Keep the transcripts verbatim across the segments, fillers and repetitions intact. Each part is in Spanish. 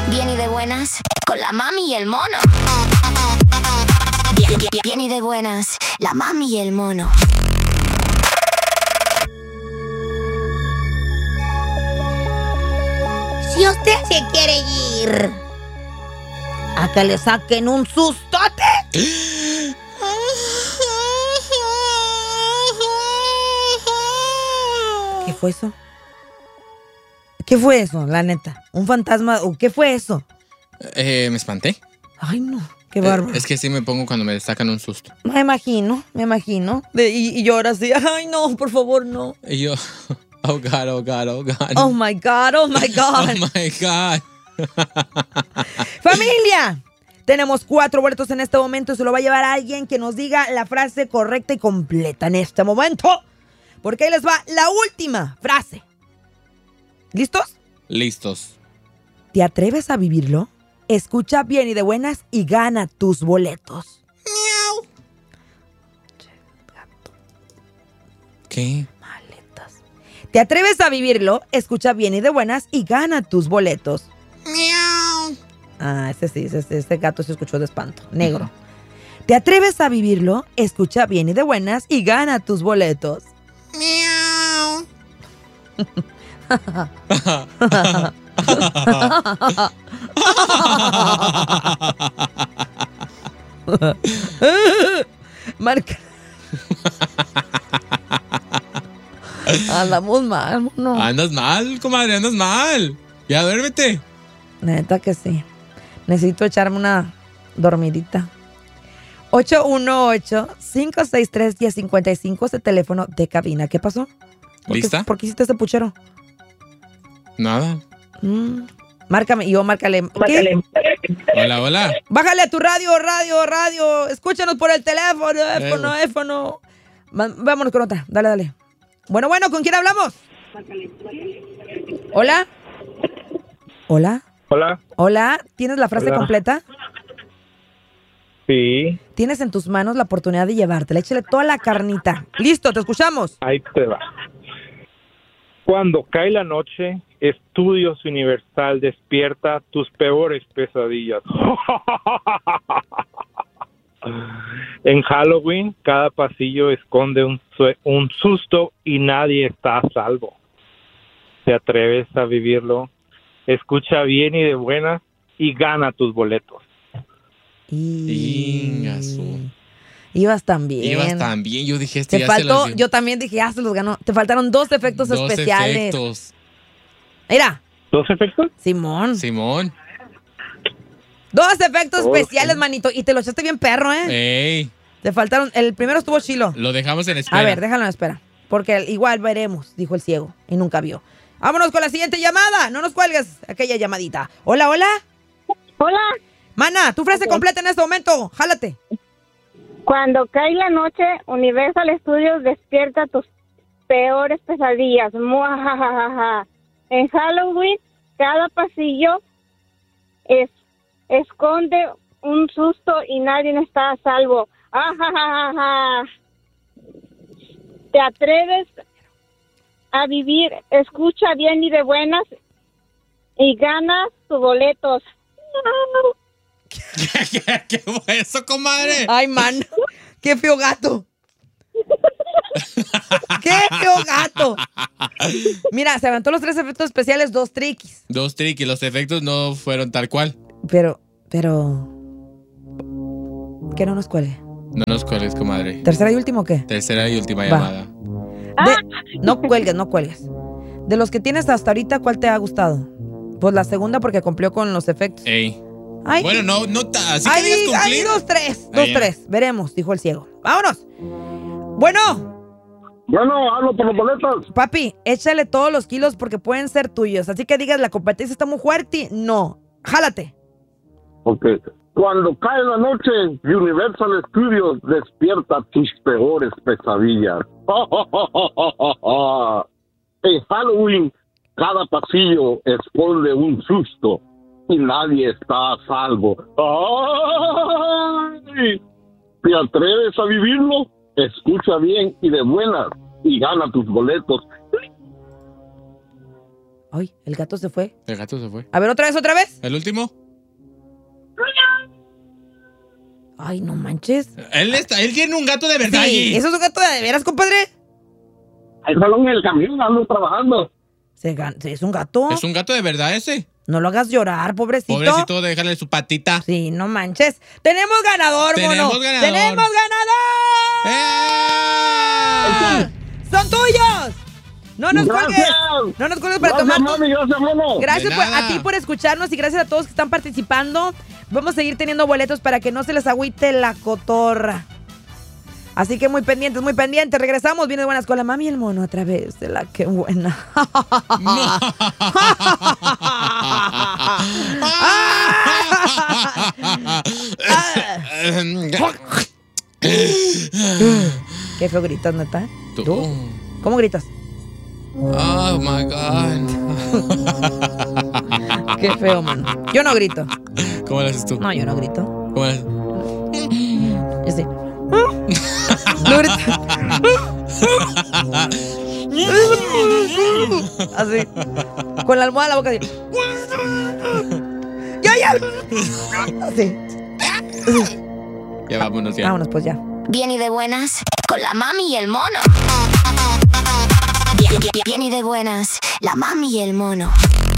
Bien y de buenas, con la mami y el mono. Bien, bien, bien y de buenas, la mami y el mono. Si usted se quiere ir a que le saquen un sustote, ¿qué fue eso? ¿Qué fue eso, la neta? ¿Un fantasma? ¿O qué fue eso? Eh, me espanté. Ay, no, qué bárbaro. Eh, es que sí me pongo cuando me sacan un susto. Me imagino, me imagino. De, y, y yo ahora sí, ay, no, por favor, no. Y yo, oh God, oh God, oh God. Oh my God, oh my God. Oh my God. ¡Familia! Tenemos cuatro boletos en este momento. Se lo va a llevar a alguien que nos diga la frase correcta y completa en este momento. Porque ahí les va la última frase. ¿Listos? Listos. ¿Te atreves a vivirlo? Escucha bien y de buenas y gana tus boletos. Miau. ¿Qué? Maletas. ¿Te atreves a vivirlo? Escucha bien y de buenas y gana tus boletos. Miau. Ah, ese sí, ese, este gato se escuchó de espanto. Negro. ¿Te atreves a vivirlo? Escucha bien y de buenas y gana tus boletos. Miau. Marca. Andamos mal, no. Andas mal, comadre, andas mal. Ya duérmete. Neta que sí. Necesito echarme una dormidita. ocho uno ocho, cinco seis tres, uno cero cinco cinco, ese teléfono de cabina. ¿Qué pasó? ¿Por ¿Lista? Qué, ¿Por qué hiciste ese puchero? Nada. Mm, márcame, yo márcale. ¿Qué? Hola, hola. Bájale a tu radio, radio, radio. Escúchanos por el teléfono, teléfono, teléfono. Vámonos con otra. Dale, dale. Bueno, bueno, ¿con quién hablamos? Hola. Hola. Hola. Hola. ¿Tienes la frase Hola. completa? Sí. Tienes en tus manos la oportunidad de llevártela. Échale toda la carnita. Listo, te escuchamos. Ahí te va. Cuando cae la noche, Estudios Universal despierta tus peores pesadillas. En Halloween, cada pasillo esconde un, sue- un susto y nadie está a salvo. ¿Te atreves a vivirlo? Escucha bien y de buenas y gana tus boletos. Y... Ingasu. Ibas tan bien. Ibas tan bien. Yo dije, este Te ya faltó, se los... yo también dije, ah, se los ganó. Te faltaron dos efectos Dos especiales. efectos. Mira. ¿Dos efectos? Simón. Simón. Dos efectos Ok. especiales, manito. Y te lo echaste bien perro, ¿eh? Ey, Te faltaron. El primero estuvo chilo. lo dejamos en espera. A ver, déjalo en espera. Porque igual veremos, dijo el ciego. Y nunca vio. Vámonos con la siguiente llamada. No nos cuelgues aquella llamadita. Hola, hola. Hola. Mana, tu frase completa en este momento. Jálate. Cuando cae la noche, Universal Studios despierta tus peores pesadillas. Muajajaja. En Halloween, cada pasillo es, esconde un susto y nadie está a salvo. Ajajaja. ¿Te atreves a vivir? Escucha bien y de buenas y gana tus boletos. ¿Qué, qué, qué fue eso, comadre? Ay, man. Qué feo gato. Qué feo gato. Mira, se aventó los tres efectos especiales, dos triquis. Dos triquis, los efectos no fueron tal cual. Pero, pero... Que no nos cuelgue. No nos cuelgues, comadre. ¿Tercera y último o qué? Tercera y última Va. llamada. De- no cuelgues, no cuelgues. De los que tienes hasta ahorita, ¿cuál te ha gustado? Pues la segunda porque cumplió con los efectos. Ey. Ay, Bueno, no, no, ta- así que Ay, digas ay, cumplir. dos, tres, dos, Ahí, tres. Veremos, dijo el ciego. Vámonos. Bueno, Bueno, hablo por los boletos. papi, échale todos los kilos porque pueden ser tuyos. Así que digas, la competencia está muy fuerte. No, jálate. Ok. Cuando cae la noche, Universal Studios despierta tus peores pesadillas. En Halloween, cada pasillo esconde un susto y nadie está a salvo. ¡Ay! ¿Te atreves a vivirlo? Escucha bien y de buenas y gana tus boletos. Ay, el gato se fue. El gato se fue. A ver, otra vez, otra vez. ¿El último? Ay, no manches. Él está, él tiene un gato de verdad Sí, allí. ¿eso es un gato de veras, compadre? Ahí solo en el camión, ando trabajando. Se gan- ¿Es un gato? ¿Es un gato de verdad ese? No lo hagas llorar, pobrecito. Pobrecito, déjale su patita. Sí, no manches. ¡Tenemos ganador, mono! Tenemos ganador. ¡Tenemos ganador! ¡Eh! ¡Son tuyos! No nos Gracias. cuelgues. No nos cuelgues para Gracias, tomar tu- mami, gracias, mono. Gracias De por- nada. a ti por escucharnos y gracias a todos que están participando. Vamos a seguir teniendo boletos para que no se les agüite la cotorra. Así que muy pendientes, muy pendientes. Regresamos, viene de buenas con la mami y el mono a través de la que buena. Qué feo gritas, ¿neta? Tú. ¿Tú? ¿Cómo gritas? Oh my God. Qué feo, mano. Yo no grito. ¿Cómo lo haces tú? No, yo no grito. ¿Cómo lo haces? Yo sí. No grito. Así. Con la almohada en la boca así. ¡Ya, ya! Así. Ya vámonos, ya. Vámonos, pues ya. Bien y de buenas, con la mami y el mono. Bien, bien, bien y de buenas, la mami y el mono.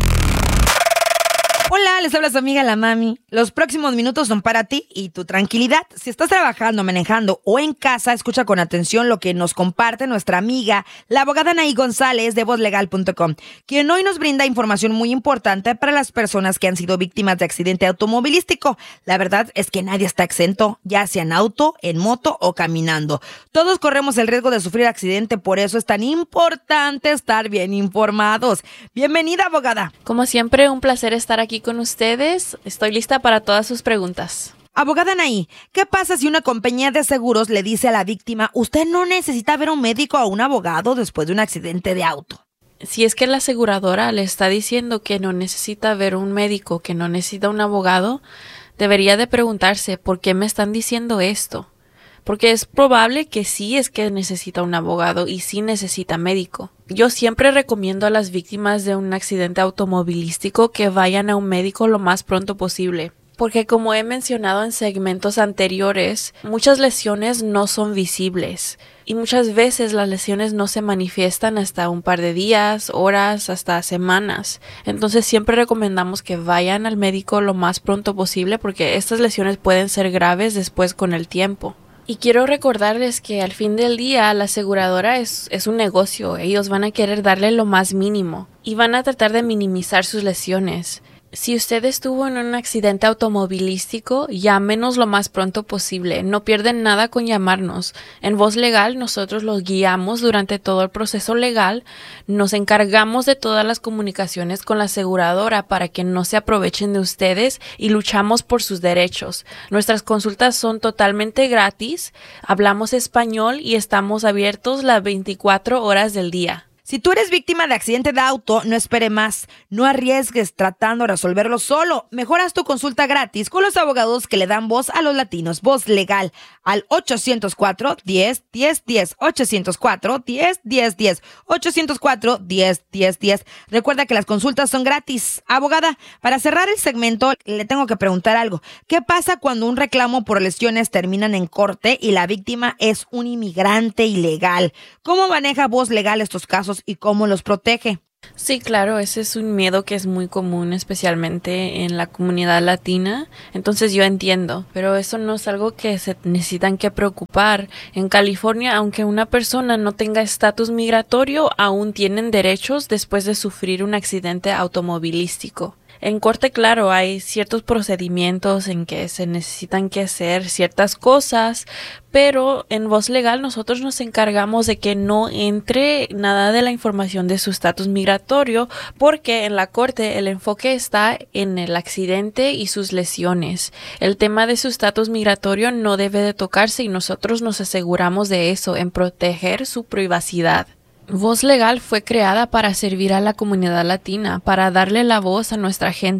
Hola, les habla su amiga la mami. Los próximos minutos son para ti y tu tranquilidad. Si estás trabajando, manejando o en casa, escucha con atención lo que nos comparte nuestra amiga, la abogada Anaí González de voz legal punto com, quien hoy nos brinda información muy importante para las personas que han sido víctimas de accidente automovilístico. La verdad es que nadie está exento, ya sea en auto, en moto o caminando. Todos corremos el riesgo de sufrir accidente, por eso es tan importante estar bien informados. Bienvenida, abogada. Como siempre, un placer estar aquí con ustedes. Estoy lista para todas sus preguntas. Abogada Anaí, ¿qué pasa si una compañía de seguros le dice a la víctima, usted no necesita ver a un médico o a un abogado después de un accidente de auto? Si es que la aseguradora le está diciendo que no necesita ver un médico, que no necesita un abogado, debería de preguntarse por qué me están diciendo esto. Porque es probable que sí es que necesita un abogado y sí necesita médico. Yo siempre recomiendo a las víctimas de un accidente automovilístico que vayan a un médico lo más pronto posible. Porque como he mencionado en segmentos anteriores, muchas lesiones no son visibles. Y muchas veces las lesiones no se manifiestan hasta un par de días, horas, hasta semanas. Entonces siempre recomendamos que vayan al médico lo más pronto posible porque estas lesiones pueden ser graves después con el tiempo. Y quiero recordarles que al fin del día la aseguradora es, es un negocio. Ellos van a querer darle lo más mínimo y van a tratar de minimizar sus lesiones. Si usted estuvo en un accidente automovilístico, llámenos lo más pronto posible. No pierden nada con llamarnos. En Voz Legal nosotros los guiamos durante todo el proceso legal. Nos encargamos de todas las comunicaciones con la aseguradora para que no se aprovechen de ustedes y luchamos por sus derechos. Nuestras consultas son totalmente gratis. Hablamos español y estamos abiertos las veinticuatro horas del día. Si tú eres víctima de accidente de auto, no espere más. No arriesgues tratando de resolverlo solo. Mejor haz tu consulta gratis con los abogados que le dan voz a los latinos. Voz Legal al ochocientos cuatro, diez, diez, diez. ochocientos cuatro, diez, diez, diez. ochocientos cuatro, diez, diez, diez. Recuerda que las consultas son gratis. Abogada, para cerrar el segmento, le tengo que preguntar algo. ¿Qué pasa cuando un reclamo por lesiones terminan en corte y la víctima es un inmigrante ilegal? ¿Cómo maneja Voz Legal estos casos y cómo los protege? Sí, claro, ese es un miedo que es muy común, especialmente en la comunidad latina. Entonces yo entiendo, pero eso no es algo que se necesitan que preocupar. En California, aunque una persona no tenga estatus migratorio, aún tienen derechos después de sufrir un accidente automovilístico. En corte, claro, hay ciertos procedimientos en que se necesitan que hacer ciertas cosas, pero en Voz Legal nosotros nos encargamos de que no entre nada de la información de su estatus migratorio, porque en la corte el enfoque está en el accidente y sus lesiones. El tema de su estatus migratorio no debe de tocarse y nosotros nos aseguramos de eso, en proteger su privacidad. Voz Legal fue creada para servir a la comunidad latina, para darle la voz a nuestra gente.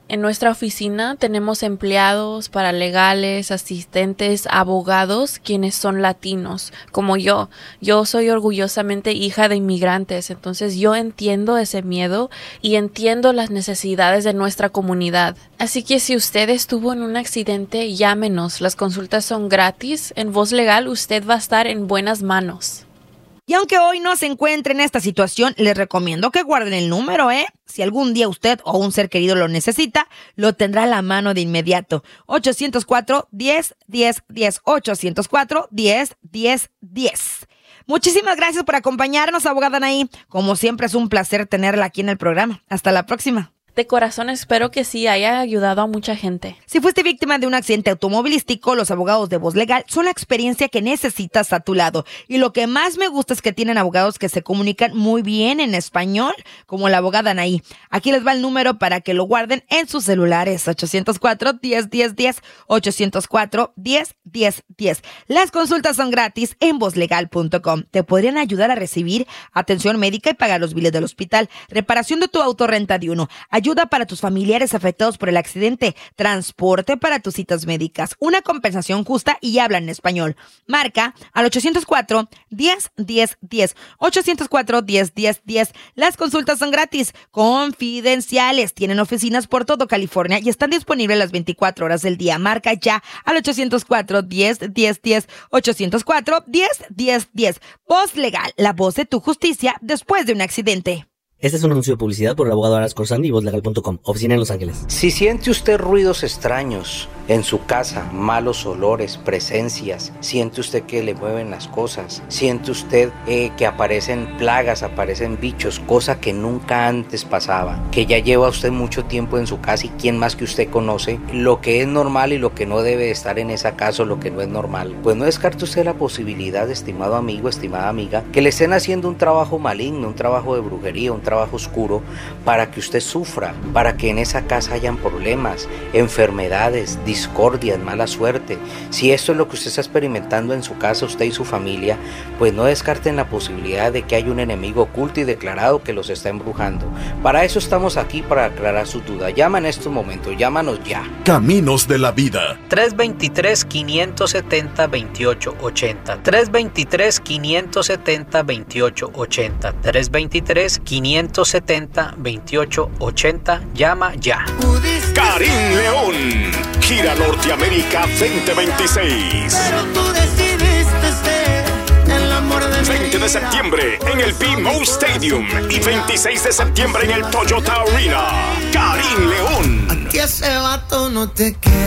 En nuestra oficina tenemos empleados, paralegales, asistentes, abogados, quienes son latinos, como yo. Yo soy orgullosamente hija de inmigrantes, entonces yo entiendo ese miedo y entiendo las necesidades de nuestra comunidad. Así que si usted estuvo en un accidente, llámenos. Las consultas son gratis. En Voz Legal usted va a estar en buenas manos. Y aunque hoy no se encuentre en esta situación, les recomiendo que guarden el número, ¿eh? Si algún día usted o un ser querido lo necesita, lo tendrá a la mano de inmediato. ochocientos cuatro, diez, diez, diez. ochocientos cuatro, diez, diez, diez. Muchísimas gracias por acompañarnos, abogada Anaí. Como siempre, es un placer tenerla aquí en el programa. Hasta la próxima. De corazón espero que sí haya ayudado a mucha gente. Si fuiste víctima de un accidente automovilístico, los abogados de Voz Legal son la experiencia que necesitas a tu lado. Y lo que más me gusta es que tienen abogados que se comunican muy bien en español, como la abogada Anaí. Aquí les va el número para que lo guarden en sus celulares. ochocientos cuatro, diez, diez, diez. ochocientos cuatro, diez, diez, diez. Las consultas son gratis en voz legal punto com. Te podrían ayudar a recibir atención médica y pagar los biles del hospital, reparación de tu auto, renta de uno, ayuda para tus familiares afectados por el accidente, transporte para tus citas médicas, una compensación justa y habla en español. Marca al ochocientos cuatro, diez, diez, diez. ochocientos cuatro, diez, diez, diez. Las consultas son gratis, confidenciales. Tienen oficinas por todo California y están disponibles las veinticuatro horas del día. Marca ya al ochocientos cuatro, diez, diez, diez. ochocientos cuatro, diez, diez, diez. Voz Legal, la voz de tu justicia después de un accidente. Este es un anuncio de publicidad por el abogado Aras Corsandi y voz legal punto com, oficina en Los Ángeles. Si siente usted ruidos extraños en su casa, malos olores, presencias, siente usted que le mueven las cosas, siente usted eh, que aparecen plagas, aparecen bichos, cosa que nunca antes pasaba, que ya lleva usted mucho tiempo en su casa y quién más que usted conoce lo que es normal y lo que no debe estar en esa casa o lo que no es normal, pues no descarte usted la posibilidad, estimado amigo, estimada amiga, que le estén haciendo un trabajo maligno, un trabajo de brujería, un trabajo oscuro para que usted sufra, para que en esa casa hayan problemas, enfermedades, discordias, mala suerte. Si esto es lo que usted está experimentando en su casa, usted y su familia, pues no descarten la posibilidad de que haya un enemigo oculto y declarado que los está embrujando. Para eso estamos aquí, para aclarar sus dudas. Llama en estos momentos, llámanos ya. Caminos de la Vida. tres dos tres, cinco siete cero, veintiocho ochenta. tres dos tres, cinco siete cero, veintiocho ochenta. tres dos tres, cinco siete cero, veintiocho ochenta. Llama ya. Karim León. Gira Norteamérica veinte veintiséis. Pero tú decidiste ser el amor de mi veinte de septiembre en el B-Mo Stadium y veintiséis de septiembre en el Toyota Arena. Karim León. Que ese vato no te quiere.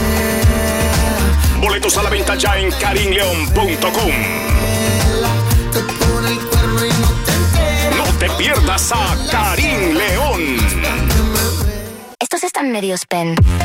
Boletos a la venta ya en karim león punto com. Te pone el cuerno y no te entera. No te pierdas a Karim León. Estos están medios pen.